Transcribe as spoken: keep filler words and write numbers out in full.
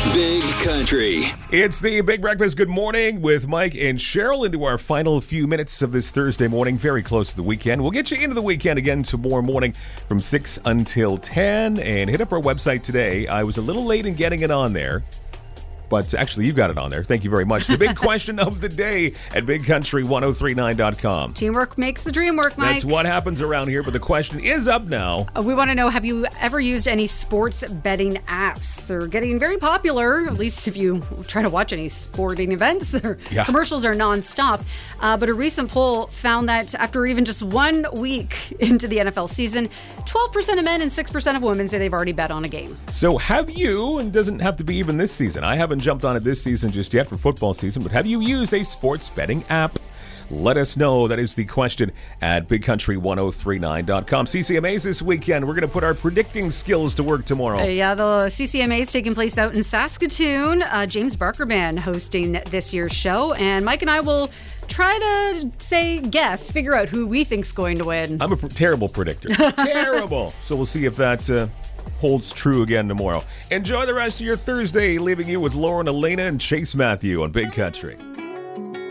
Big Country. It's the Big Breakfast. Good morning with Mike and Cheryl into our final few minutes of this Thursday morning, very close to the weekend. We'll get you into the weekend again tomorrow morning from six until ten, and hit up our website today. I was a little late in getting it on there, but actually you got it on there. Thank you very much. The big question of the day at big country ten thirty-nine dot com. Teamwork makes the dream work, Mike. That's what happens around here, but the question is up now. Uh, we want to know, have you ever used any sports betting apps? They're getting very popular, at least if you try to watch any sporting events. Their Yeah. commercials are nonstop. Uh, but a recent poll found that after even just one week into the N F L season, twelve percent of men and six percent of women say they've already bet on a game. So have you, and it doesn't have to be even this season, I haven't jumped on it this season just yet for football season, but have you used a sports betting app? Let us know. That is the question at big country ten thirty-nine dot com. C C M As this weekend. We're going to put our predicting skills to work tomorrow. Uh, yeah, the C C M A is taking place out in Saskatoon. Uh, James Barker Band hosting this year's show, and Mike and I will try to say, guess, figure out who we think's going to win. I'm a pr- terrible predictor. Terrible. So we'll see if that uh, holds true again tomorrow. Enjoy the rest of your Thursday, leaving you with Lauren, Elena, and Chase Matthew on Big Country.